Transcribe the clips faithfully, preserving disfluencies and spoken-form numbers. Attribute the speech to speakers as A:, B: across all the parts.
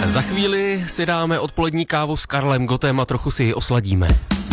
A: Za chvíli si dáme odpolední kávu s Karlem Gottem a trochu si ji osladíme.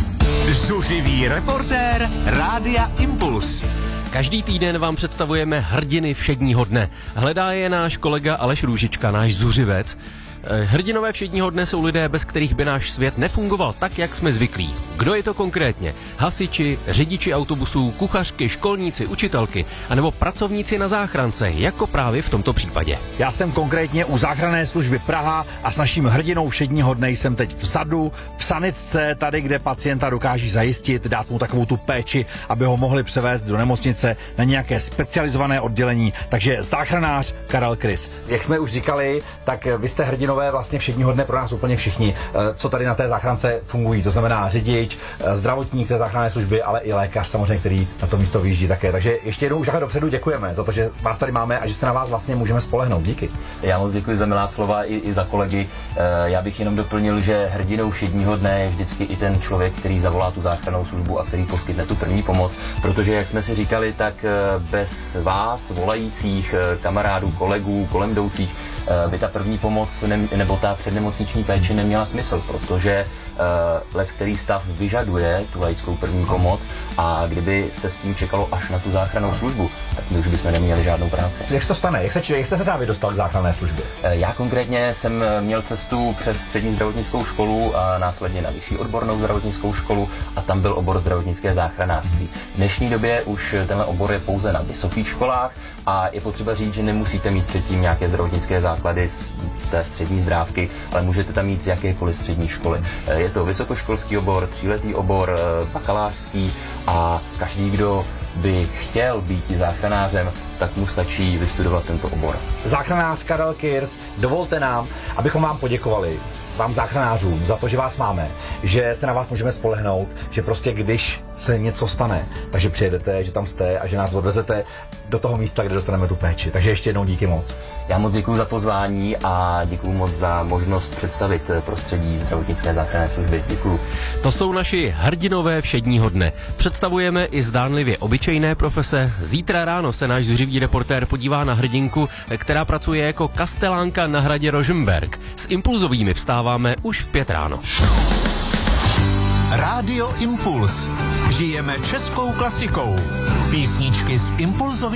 B: Zuřivý reportér Rádia Impuls.
A: Každý týden vám představujeme hrdiny všedního dne. Hledá je náš kolega Aleš Růžička, náš zuřivec. Hrdinové všedního dne jsou lidé, bez kterých by náš svět nefungoval tak, jak jsme zvyklí. Kdo je to konkrétně? Hasiči, řidiči autobusů, kuchařky, školníci, učitelky, anebo pracovníci na záchrance, jako právě v tomto případě.
C: Já jsem konkrétně u záchranné služby Praha a s naším hrdinou všedního dne jsem teď vzadu, v sanitce, tady, kde pacienta dokáží zajistit, dát mu takovou tu péči, aby ho mohli převést do nemocnice na nějaké specializované oddělení. Takže záchranář Karel Krys. Jak jsme už říkali, tak vy jste hrdinové vlastně všedního dne pro nás úplně všichni, co tady na té záchrance fungují. To znamená řidič, zdravotník té záchranné služby, ale i lékař samozřejmě, který na to místo vyjíždí také. Takže ještě jednou už takhle dopředu děkujeme za to, že vás tady máme a že se na vás vlastně můžeme spolehnout. Díky.
D: Já moc děkuji za milá slova i, i za kolegy. Já bych jenom doplnil, že hrdinou všedního dne je vždycky i ten člověk, který zavolá tu záchrannou službu a který poskytne tu první pomoc, protože jak jsme si říkali, tak bez vás, volajících, kamarádů, kolegů, kolem jdoucích, by ta první pomoc ne, nebo ta přednemocniční péče neměla smysl, protože uh, let, který stav vyžaduje tu laickou první pomoc a kdyby se s tím čekalo až na tu záchrannou službu, tak my už bychom neměli žádnou práci.
C: Jak se to stane? Jak se, jak jste se právě dostal k záchranné službě?
D: Uh, já konkrétně jsem měl cestu přes střední zdravotnickou školu a následně na vyšší odbornou zdravotnickou školu a tam byl obor zdravotnické záchranářství. V dnešní době už tenhle obor je pouze na vysokých školách a je potřeba říct, že nemusíte mít předtím nějaké zdravotnické základy z, z té střední zdrávky, ale můžete tam mít z jakékoliv střední školy. Je to vysokoškolský obor, tříletý obor, bakalářský a každý, kdo by chtěl být záchranářem, tak mu stačí vystudovat tento obor.
C: Záchranář Karel Krys, dovolte nám, abychom vám poděkovali, vám záchranářům, za to, že vás máme, že se na vás můžeme spolehnout, že prostě když se něco stane, takže přijedete, že tam jste a že nás odvezete do toho místa, kde dostaneme tu péči. Takže ještě jednou díky moc.
D: Já moc děkuji za pozvání a děkuji moc za možnost představit prostředí zdravotnické záchranné služby. Děkuji.
A: To jsou naši hrdinové všedního dne. Představujeme i zdánlivě obyčejné profese. Zítra ráno se náš zuřivý reportér podívá na hrdinku, která pracuje jako kastelánka na hradě Rožmberk. S impulzovými vstáváme už v pět ráno.
B: Rádio Impuls. Žijeme českou klasikou. Písničky z Impulzovy